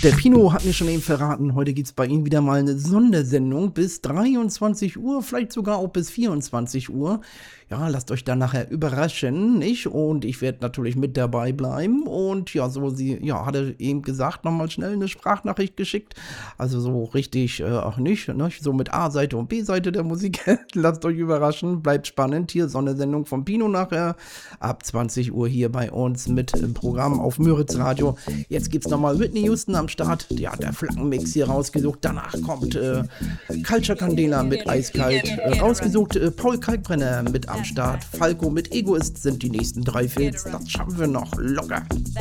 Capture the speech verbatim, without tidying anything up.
Der Pino hat mir schon eben verraten, heute gibt's bei ihm wieder mal eine Sondersendung bis dreiundzwanzig Uhr, vielleicht sogar auch bis vierundzwanzig Uhr. Ja, lasst euch dann nachher überraschen, nicht? Und ich werde natürlich mit dabei bleiben. Und ja, so sie, ja, hatte eben gesagt, nochmal schnell eine Sprachnachricht geschickt. Also so richtig, äh, auch nicht, ne? So mit A-Seite und B-Seite der Musik. Lasst euch überraschen, bleibt spannend. Hier Sondersendung vom Pino nachher. Ab zwanzig Uhr hier bei uns mit im Programm auf Müritz Radio. Jetzt gibt's nochmal Whitney Houston am Start. Ja, der Flaggenmix hier rausgesucht. Danach kommt äh, Culture Candela mit Eiskalt. Äh, rausgesucht äh, Paul Kalkbrenner mit am Start. Falco mit Egoist sind die nächsten drei Filz. Das schaffen wir noch locker.